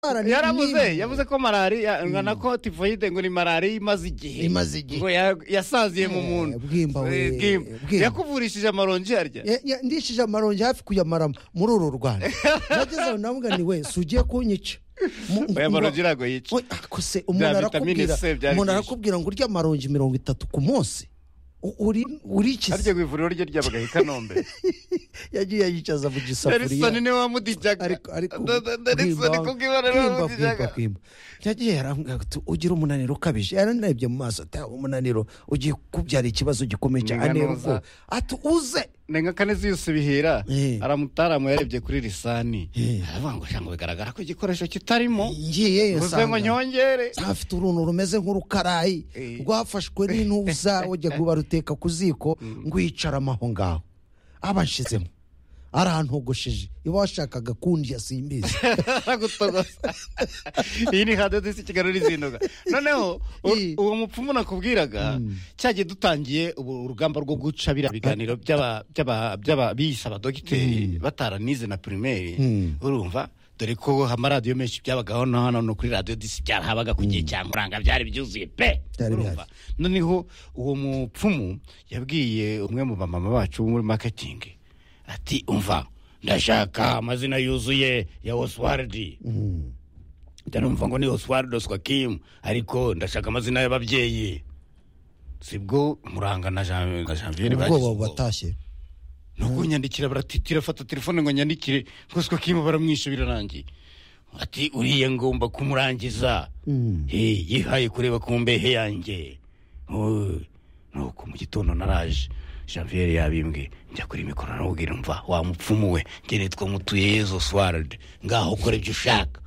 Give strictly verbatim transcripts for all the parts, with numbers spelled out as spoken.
yaravuze yavuze ko malaria ngana ko tifoide ngo ni malaria imaze igihe imaze igihe ngo yasaziye mu muntu bwimba we yakuvurishije amaronji harya ndishije amaronji hafi kuyamarama muri uru Rwanda nagezeho navuga ni we sugiye kunyica aya maronji rago yica akose umuntu arakubwira umuntu arakubwira ngo urya amaronji mirongo itatu ku munsi uri uri kizi arye gwivuriro rye ryabaga i Kanombe yagiye yicaza mu gisafuriya Nelson ni wa mudijaga ariko ariko Nelson kubwibara no mudijaga yagiye yarambwira ati ugira umunaniro ukabije yaranebye mu maso ati umunaniro ugiye kubyara ikibazo gikomeye cyane ngo ati uze nenga kanezi yose bihera aramutaramu yarebye kuri lisani aravuga ngo bigaragara ko igikoresho kitarimo ngiye yasanga ngo nyongere afite uruntu rumeze nk'urukarayi rwafashwe n'intuza ujya kuba ruteka ku ziko ngo yicara amaho ngaho abanshizemo arantogosheje iba washakaga kundi yasimbize gutogosa iyi ni hado disi kigarura izinduga noneho uwo mupfumu nakubwiraga cyagiye dutangiye urugamba rwo guca bira biganiro by'aba by'aba by'aba biyisa abadogiteri bataranize na primaire urumva dore ko amaradiyo menshi byabagaho hano no kuri radio disi cyarahabaga ku gihe cya muranga byari byuzuye pe urumva noneho uwo mupfumu yabwiye umwe mu bamama bacu muri marketing ati umva ndashaka amazina yuzuye ya Oswald mm. ndarumva ngo ni Oswald Oswakim ariko ndashaka amazina y'ababyeyi sibwo muranga na Jean Janvier baje batashye nuko nyandikira baratitira fata telefone ngo nyandikire Oswakim baramwishe birarangiye ati uriye ngomba kumurangiza mm. eh yihaye kureba ku mbehe yanjye oh nuko mu gitondo naraje Janvier yabimbwe njya kuri mikoro n'ubwira mva wa mupfumu we ngenetwa mutuye Yezo Oswald ngaho kore byo ushaka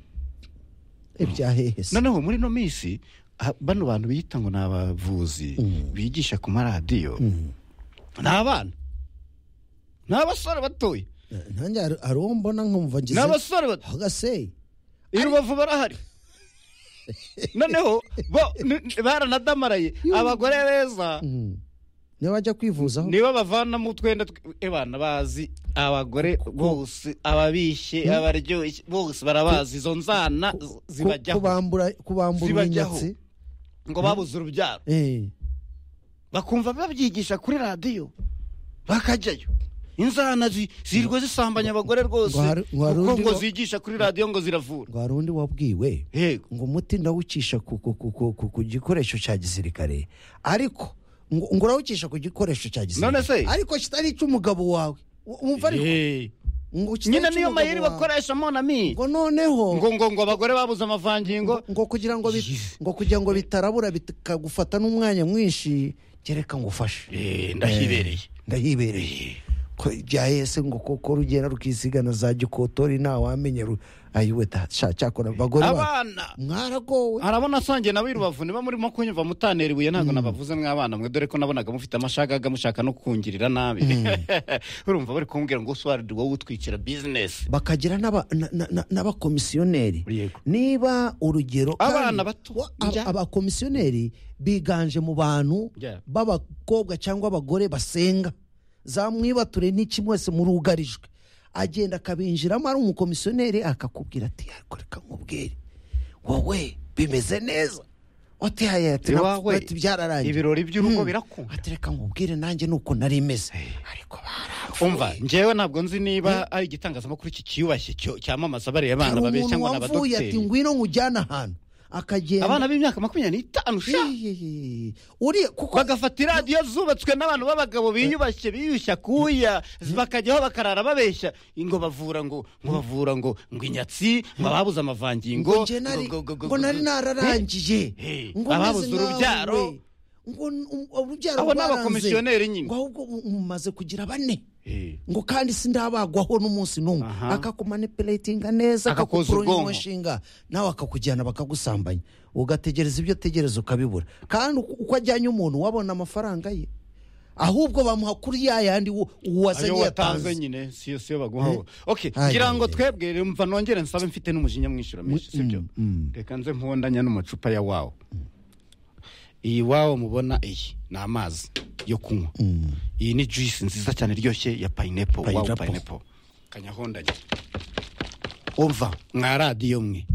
ibyahehese noneho muri no misi bano bantu biyita ngo nabavuzi bigisha ku maradiyo n'abana n'abasore batoye nanjye ari uwo mbona nkumva ngize n'abasore batoye hagase irubavu barahari noneho baranadamaraye abagore beza niba bajya kwivuzaho niba bavana mu twenda ebana bazi abagore bose ababishe abaryoshye bose barabazi izo nzana zibajyaho kubambura kubambura inyatsi ngo babuze urubyaro bakumva babyigisha kuri radio bakajyayo inzana zirwa zisambanya abagore rwose kuko ngo zigisha kuri radio ngo ziravura ngo harundi wabwiwe ngo umuti ndawucisha ku gikoresho cya gisirikare ariko ngo urawucisha ku gikoresho cya gisirikare ariko kitari cy'umugabo wawe umva ariko nyina niyo mayiri bakoresha monami ngo noneho ngo ngo ngo abagore babuze amavangingo ngo kugira ngo ngo kugira ngo bitarabura bikagufata n'umwanya mwinshi kereka ngo ufashe eh ndahibereye ndahibereye ko byahese ngo koko rugera rukisigana za gikotori nta wamenye ayiwe cyakora bagore abana mwaragowe arabona sange nawe Rubavu niba muri mo kunyumva mutaneribuye ntago nabavuze mwabana mwe dore ko nabonaga mufite amashagaga mushaka no kungirira nabi urumva bari kumbwira ngo Oswald wowe utwikira business bakagira n'aba n'abakomisiyoneri niba urugero abana bato abakomisiyoneri biganje mu bantu b'abakobwa cyangwa abagore basenga zamwibature n'iki mwese murugarijwe agenda akabinjiramo ari umukomisiyoneri akakubwira ati reka nkubwire wowe bimeze neza otehaye ati byararangiye ibirori by'urugo birakunda ati reka nkubwire nanjye nuko nari meze ariko baravuye umva njyewe ntabwo nzi niba ari igitangazamakuru kikiyubashye cyamamaza bariye abana babeshya ngo n'abadokiteri ati ngwino nkujyana ahantu akagenda abana b'imyaka makumyabiri n'itanu sha uri kuko bagafata radio zubatswe n'abantu b'abagabo biyubashye biyushya kuya bakajyaho bakarara babeshya ngo bavura ngo ngo bavura ngo ngo inyatsi ngo babuze amavangingo ngo nari nararangiye ngo babuze urubyaro ngo urubyaro abo n'abakomisiyoneri nyine ngo ahubwo umaze kugira bane ngo kandi sindabagwaho n'umunsi n'umwe akakumanipulatinga neza akakupronya umushinga nawe akakujyana bakagusambanya ugategereza ibyo tegereza ukabibura kandi uko ajyanye umuntu wabona amafaranga ye ahubwo bamuha kuri ya yandi uwazanye yatanze nyine siyo siyo baguhaho okay ngira ngo twebwe mva nongere nsabe mfite n'umujinya mwishura menshi sibyo reka nze mpondanya n'amacupa ya wawo iyi wawo mubona iyi ni amazi yo kunywa iyi ni juice nziza cyane ryoshye ya pineapple wow pineapple kanyahondanye umva mwa radiyo mwe